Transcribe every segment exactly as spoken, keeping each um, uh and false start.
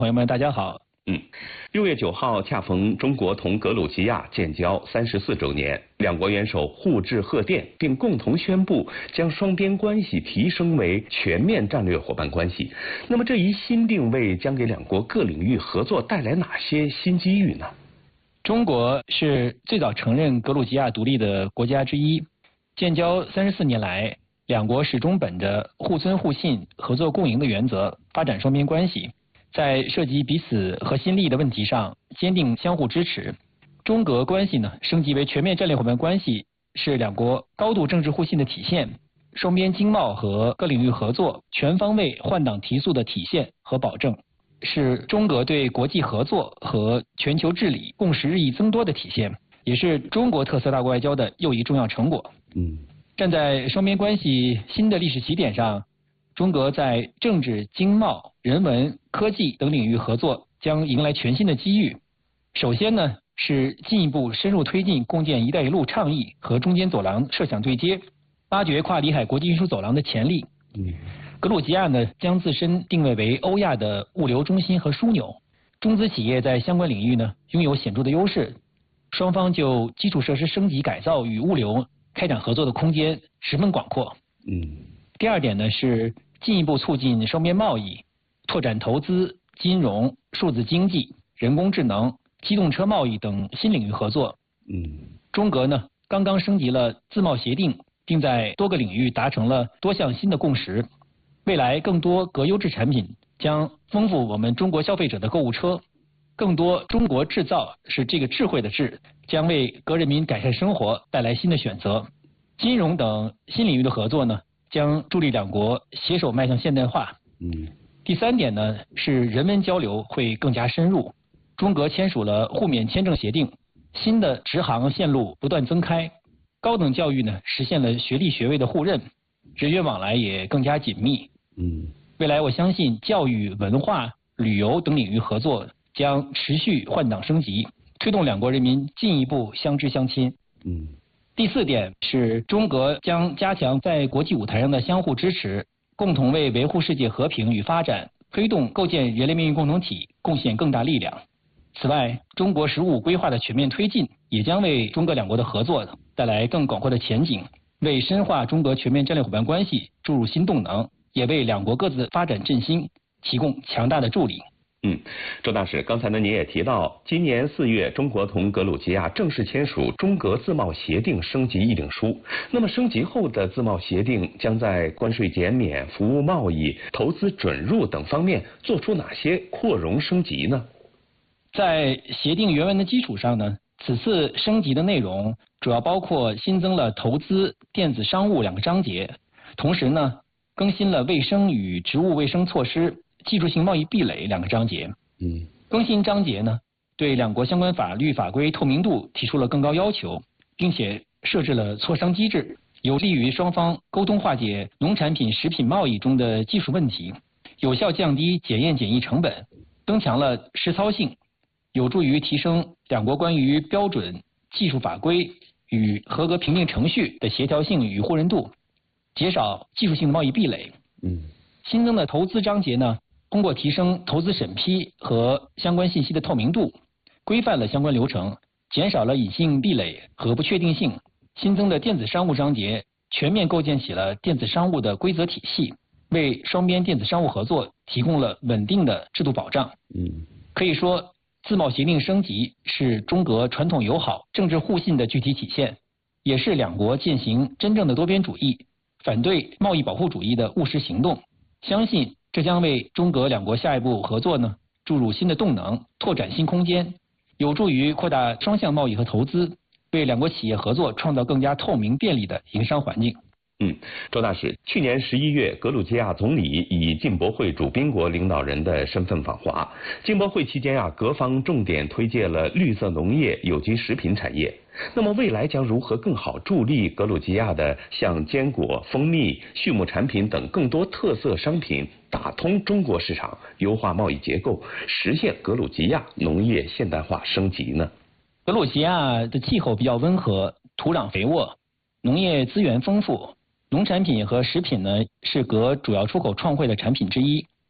朋友们，大家好。 嗯，六月九号恰逢中国同格鲁吉亚建交三十四周年，两国元首互致贺电，并共同宣布将双边关系提升为全面战略伙伴关系。那么这一新定位将给两国各领域合作带来哪些新机遇呢？ 中国是最早承认格鲁吉亚独立的国家之一。建交三十四年来，两国始终本着互尊互信、合作共赢的原则发展双边关系。在涉及彼此核心利益的问题上，坚定相互支持。中格关系呢，升级为全面战略伙伴关系，是两国高度政治互信的体现，双边经贸和各领域合作全方位换挡提速的体现和保证，是中格对国际合作和全球治理共识日益增多的体现，也是中国特色大国外交的又一重要成果。 嗯， 站在双边关系新的历史起点上，中格在政治、经贸、人文、科技等领域合作将迎来全新的机遇。首先呢，是进一步深入推进共建“一带一路”倡议和中间走廊设想对接，挖掘跨里海国际运输走廊的潜力。 嗯， 格鲁吉亚呢，将自身定位为欧亚的物流中心和枢纽，中资企业在相关领域呢拥有显著的优势，双方就基础设施升级改造与物流开展合作的空间十分广阔。 嗯。 第二点呢，是进一步促进双边贸易，拓展投资、金融、数字经济、人工智能、机动车贸易等新领域合作。 嗯， 中格呢刚刚升级了自贸协定，并在多个领域达成了多项新的共识。未来更多格优质产品将丰富我们中国消费者的购物车，更多中国制造是这个智慧的智，将为格人民改善生活带来新的选择。金融等新领域的合作呢，将助力两国携手迈向现代化。 嗯， 第三点呢，是人文交流会更加深入。中格签署了互免签证协定，新的直航线路不断增开，高等教育呢实现了学历学位的互认，人员往来也更加紧密。 嗯， 未来我相信教育、文化、旅游等领域合作将持续换挡升级，推动两国人民进一步相知相亲。 嗯。 第四点是中格将加强在国际舞台上的相互支持，共同为维护世界和平与发展、推动构建人类命运共同体贡献更大力量。此外，中国“十五”规划的全面推进，也将为中格两国的合作带来更广阔的前景，为深化中格全面战略伙伴关系注入新动能，也为两国各自发展振兴提供强大的助力。 嗯，周大使，刚才呢您也提到，今年四月，中国同格鲁吉亚正式签署中格自贸协定升级议定书。那么升级后的自贸协定将在关税减免、服务贸易、投资准入等方面做出哪些扩容升级呢？ 在协定原文的基础上呢，此次升级的内容主要包括新增了投资、电子商务两个章节，同时呢，更新了卫生与植物卫生措施、技术性贸易壁垒两个章节。 嗯， 更新章节呢，对两国相关法律法规透明度提出了更高要求，并且设置了磋商机制，有利于双方沟通化解农产品、食品贸易中的技术问题，有效降低检验检疫成本，增强了实操性，有助于提升两国关于标准、技术法规与合格评定程序的协调性与互认度，减少技术性的贸易壁垒。 嗯， 新增的投资章节呢，通过提升投资审批和相关信息的透明度，规范了相关流程，减少了隐性壁垒和不确定性。新增的电子商务章节全面构建起了电子商务的规则体系，为双边电子商务合作提供了稳定的制度保障。 嗯， 可以说，自贸协定升级是中格传统友好、政治互信的具体体现，也是两国践行真正的多边主义、反对贸易保护主义的务实行动。相信这将为中格两国下一步合作呢注入新的动能，拓展新空间，有助于扩大双向贸易和投资，为两国企业合作创造更加透明便利的营商环境。 嗯，周大使，去年十一月，格鲁吉亚总理以进博会主宾国领导人的身份访华。进博会期间啊，各方重点推介了绿色农业、有机食品产业。那么未来将如何更好助力格鲁吉亚的像坚果、蜂蜜、畜牧产品等更多特色商品打通中国市场，优化贸易结构，实现格鲁吉亚农业现代化升级呢？ 格鲁吉亚的气候比较温和，土壤肥沃，农业资源丰富。农产品和食品呢是格主要出口创汇的产品之一。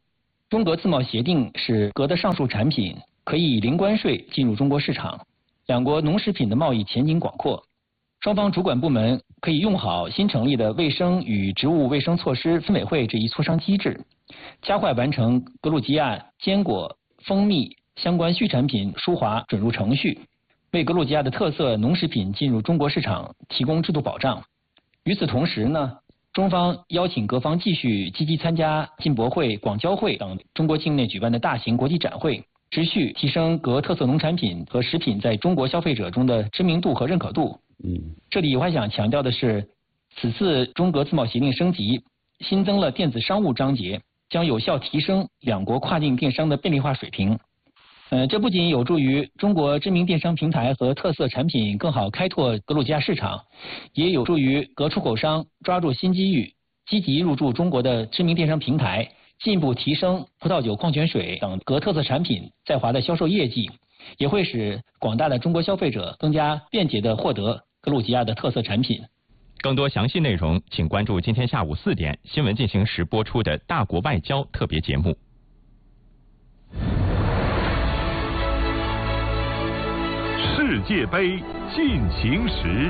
中俄自贸协定使俄的上述产品可以零关税进入中国市场，两国农食品的贸易前景广阔。双方主管部门可以用好新成立的卫生与植物卫生措施分委会这一磋商机制，加快完成格鲁吉亚坚果、蜂蜜相关畜产品输华准入程序，为格鲁吉亚的特色农食品进入中国市场提供制度保障。与此同时呢，中方邀请各方继续积极参加进博会、广交会等中国境内举办的大型国际展会，持续提升各特色农产品和食品在中国消费者中的知名度和认可度。 嗯， 这里我还想强调的是，此次中俄自贸协定升级，新增了电子商务章节，将有效提升两国跨境电商的便利化水平。呃，这不仅有助于中国知名电商平台和特色产品更好开拓格鲁吉亚市场，也有助于各出口商抓住新机遇，积极入驻中国的知名电商平台，进一步提升葡萄酒、矿泉水等各特色产品在华的销售业绩，也会使广大的中国消费者更加便捷地获得格鲁吉亚的特色产品。 更多详细内容，请关注今天下午四点新闻进行时播出的《大国外交》特别节目。 世界杯进行时。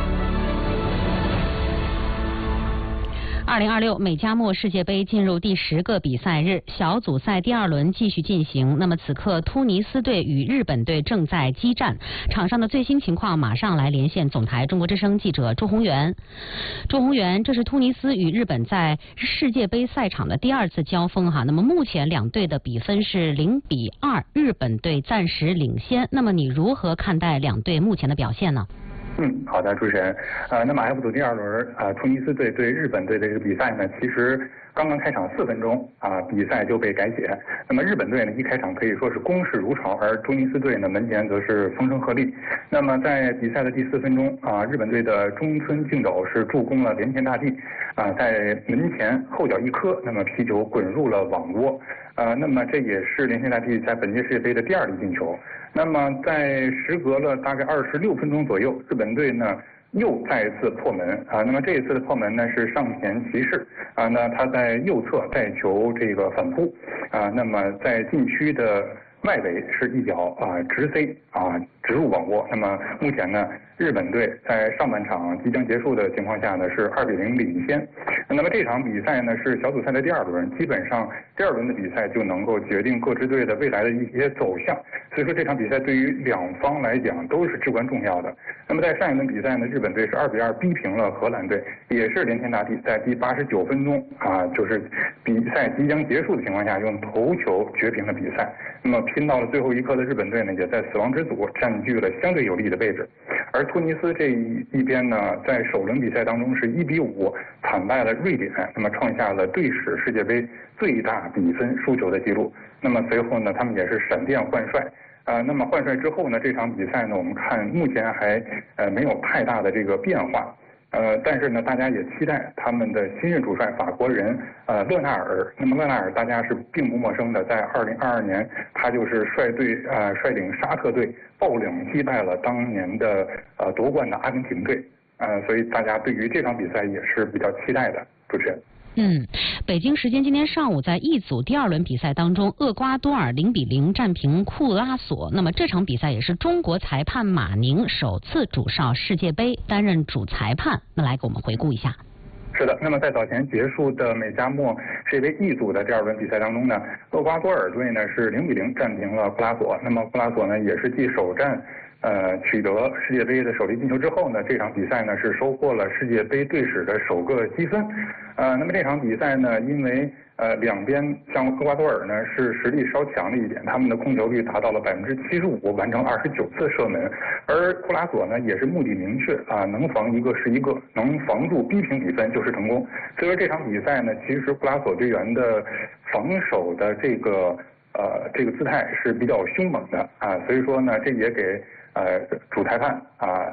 二零二六美加墨世界杯进入第十个比赛日，小组赛第二轮继续进行。那么此刻，突尼斯队与日本队正在激战，场上的最新情况马上来连线总台中国之声记者朱宏元。朱宏元，这是突尼斯与日本在世界杯赛场的第二次交锋哈。那么目前两队的比分是零比二，日本队暂时领先。那么你如何看待两队目前的表现呢？ 嗯，好的，主持人。呃，那么 F 组第二轮，呃，突尼斯队对日本队的这个比赛呢，其实刚刚开场四分钟啊、呃，比赛就被改写。那么日本队呢，一开场可以说是攻势如潮，而突尼斯队呢，门前则是风声鹤唳。那么在比赛的第四分钟啊、呃，日本队的中村敬斗是助攻了连田大地啊、呃，在门前后脚一磕，那么皮球滚入了网窝。呃，那么这也是连田大地在本届世界杯的第二粒进球。那么在时隔了大概二十六分钟左右，日本队呢又再一次破门啊。那么这一次的破门呢是上田骑士啊，那他在右侧带球这个反扑啊，那么在禁区的外围是一脚啊直塞啊直入网窝。那么目前呢，日本队在上半场即将结束的情况下呢是二比零领先。那么这场比赛呢是小组赛的第二轮，基本上第二轮的比赛就能够决定各支队的未来的一些走向。所以说这场比赛对于两方来讲都是至关重要的。那么在上一轮比赛呢，日本队是二比二逼平了荷兰队，也是连田大地在第八十九分钟啊，就是比赛即将结束的情况下用头球绝平了比赛。那么拼到了最后一刻的日本队呢，也在死亡之组占据了相对有利的位置。而突尼斯这一边呢，在首轮比赛当中是一比五惨败了瑞典，那么创下了队史世界杯最大比分输球的记录。那么随后呢，他们也是闪电换帅。呃，那么换帅之后呢，这场比赛呢，我们看目前还呃没有太大的这个变化。呃，但是呢，大家也期待他们的新任主帅法国人呃勒纳尔。那么勒纳尔大家是并不陌生的，在二零二二年他就是率队呃率领沙特队爆冷击败了当年的呃夺冠的阿根廷队。呃，所以大家对于这场比赛也是比较期待的。主持人。 嗯，北京时间今天上午，在 E 组第二轮比赛当中，厄瓜多尔零比零战平库拉索。那么这场比赛也是中国裁判马宁首次主哨世界杯，担任主裁判。那来给我们回顾一下。 是的，那么在早前结束的美加墨世界杯 E 组的第二轮比赛当中呢，厄瓜多尔队呢是零比零战平了库拉索。那么库拉索呢也是继首战呃，取得世界杯的首粒进球之后呢，这场比赛呢是收获了世界杯队史的首个积分。呃，那么这场比赛呢，因为呃两边像厄瓜多尔呢是实力稍强了一点，他们的控球率达到了百分之七十五，完成二十九次射门。而库拉索呢也是目的明确啊，能防一个是一个，能防住逼平比分就是成功。所以说这场比赛呢，其实库拉索队员的防守的这个呃这个姿态是比较凶猛的啊，所以说呢，这也给呃主裁判啊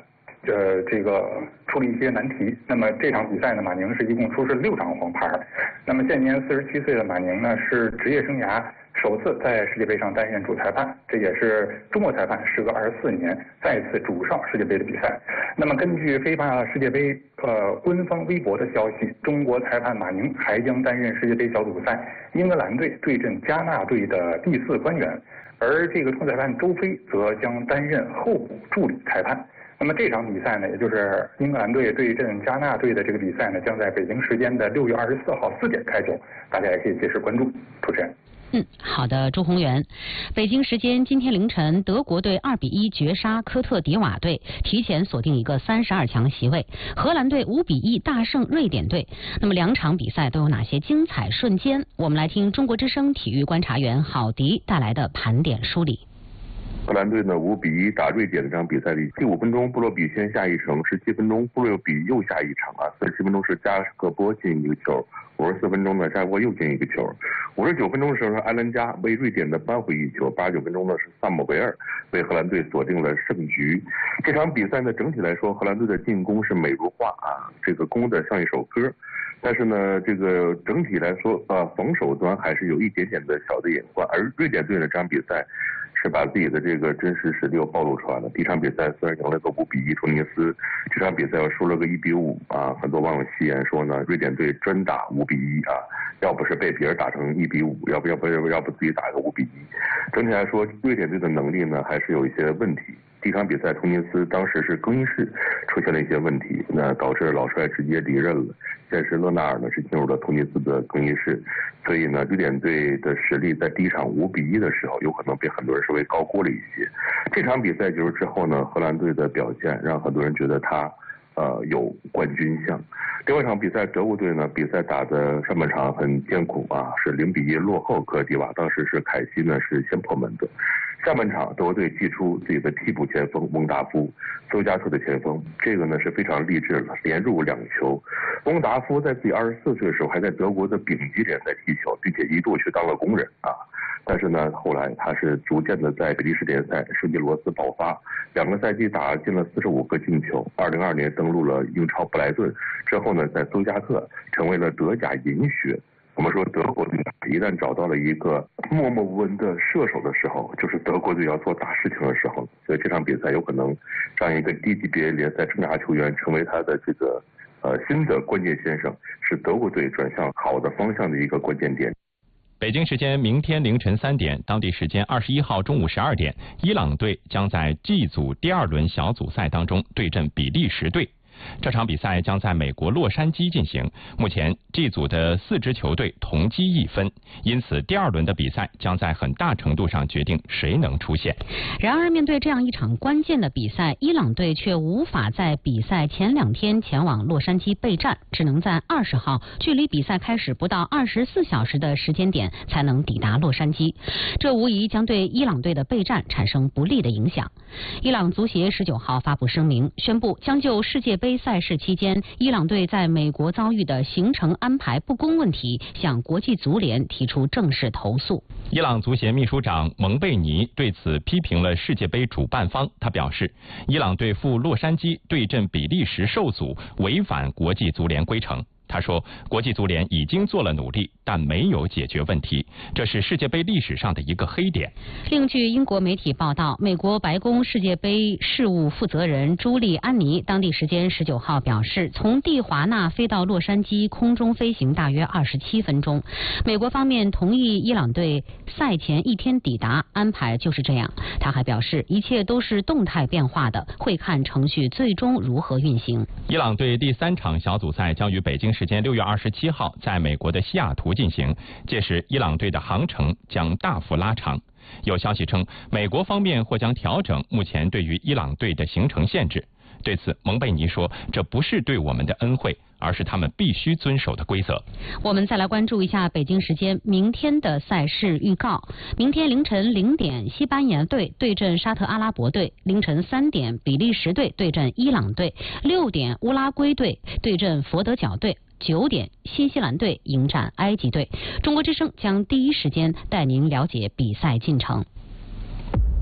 呃，这个出了一些难题。那么这场比赛呢，马宁是一共出示六张黄牌。那么现年四十七岁的马宁呢，是职业生涯首次在世界杯上担任主裁判，这也是中国裁判时隔二十四年再次主上世界杯的比赛。那么根据非法世界杯呃官方微博的消息，中国裁判马宁还将担任世界杯小组赛英格兰队对阵加纳队的第四官员，而这个中裁判周飞则将担任候补助理裁判。那么这场比赛呢，也就是英格兰队对阵加纳队的这个比赛呢，将在北京时间的六月二十四号四点开球，大家也可以届时关注。主持人。 嗯，好的，朱宏元。北京时间今天凌晨，德国队二比一绝杀科特迪瓦队，提前锁定一个三十二强席位。荷兰队五比一大胜瑞典队。那么两场比赛都有哪些精彩瞬间？我们来听中国之声体育观察员郝迪带来的盘点梳理。 荷兰队呢五比一打瑞典的这场比赛里，第五分钟布洛比先下一城，十七分钟布洛比又下一城啊，四十七分钟是加克波进一个球，五十四分钟呢加克波又进一个球，五十九分钟的时候埃伦加为瑞典的扳回一球，八十九分钟呢是萨姆维尔为荷兰队锁定了胜局。这场比赛呢整体来说，荷兰队的进攻是美如画啊，这个攻的像一首歌。但是呢，这个整体来说，呃，防守端还是有一点点的小的隐患。而瑞典队呢，这场比赛是把自己的这个真实实力又暴露出来了。第一场比赛虽然赢了个五比一突尼斯，这场比赛又输了个一比五啊。很多网友戏言说呢，瑞典队专打五比一啊，要不是被别人打成一比五，要不要不要不自己打个五比一。整体来说，瑞典队的能力呢还是有一些问题。第一场比赛，突尼斯当时是更衣室出现了一些问题，那导致老帅直接离任了。现时勒纳尔呢是进入了突尼斯的更衣室，所以呢，瑞典队的实力在第一场五比一的时候，有可能被很多人视为高估了一些。这场比赛结束之后呢，荷兰队的表现让很多人觉得他呃有冠军相。另外一场比赛，德国队呢比赛打的上半场很艰苦啊，是零比一落后科迪瓦，当时是凯西呢是先破门的。下半场，德国队祭出自己的替补前锋蒙达夫，苏加特的前锋，这个呢是非常励志了，连入两球。蒙达夫在自己二十四岁的时候，还在德国的丙级联赛踢球，并且一度去当了工人啊。但是呢，后来他是逐渐的在比利时联赛圣吉罗斯爆发，两个赛季打进了四十五个进球。二零二年登陆了英超布莱顿，之后呢，在苏加特成为了德甲银靴。我们说德国队一旦找到了一个默默无闻的射手的时候，就是德国队要做大事情的时候。所以这场比赛有可能让一个低级别联赛生涯球员成为他的这个呃新的关键先生，是德国队转向好的方向的一个关键点。 北京时间明天凌晨三点，当地时间二十一号中午十二点，伊朗队将在 G 组第二轮小组赛当中对阵比利时队。这场比赛将在美国洛杉矶进行。目前 G 组的四支球队同积一分，因此第二轮的比赛将在很大程度上决定谁能出线。 然而，面对这样一场关键的比赛，伊朗队却无法在比赛前两天前往洛杉矶备战，只能在二十号，距离比赛开始不到二十四小时的时间点才能抵达洛杉矶。这无疑将对伊朗队的备战产生不利的影响。伊朗足协十九号发布声明，宣布将就世界杯赛事期间伊朗队在美国遭遇的行程安排不公问题向国际足联提出正式投诉。 伊朗足协秘书长蒙贝尼对此批评了世界杯主办方，他表示，伊朗队赴洛杉矶对阵比利时受阻，违反国际足联规程。他说，国际足联已经做了努力，但没有解决问题，这是世界杯历史上的一个黑点。 另据英国媒体报道，美国白宫世界杯事务负责人朱莉安妮当地时间十九号表示，从蒂华纳飞到洛杉矶空中飞行大约二十七分钟。美国方面同意伊朗队赛前一天抵达，安排就是这样。他还表示，一切都是动态变化的，会看程序最终如何运行。 伊朗队第三场小组赛将于北京时间六月二十七号在美国的西雅图进行，届时伊朗队的航程将大幅拉长。有消息称，美国方面或将调整目前对于伊朗队的行程限制。对此，蒙贝尼说，这不是对我们的恩惠，而是他们必须遵守的规则。 我们再来关注一下北京时间明天的赛事预告。明天凌晨零点，西班牙队对阵沙特阿拉伯队；凌晨三点，比利时队对阵伊朗队；六点，乌拉圭队对阵佛得角队；九点，新西兰队迎战埃及队。中国之声将第一时间带您了解比赛进程。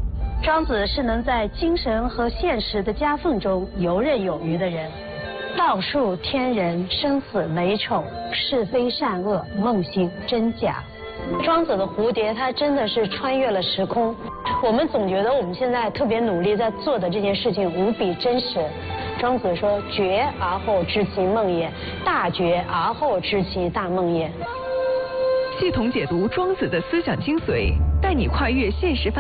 庄子是能在精神和现实的夹缝中游刃有余的人。道术天人，生死美丑，是非善恶，梦醒真假。庄子的蝴蝶，它真的是穿越了时空。我们总觉得我们现在特别努力在做的这件事情无比真实。庄子说：“觉而后知其梦也，大觉而后知其大梦也。” 系统解读庄子的思想精髓，带你跨越现实。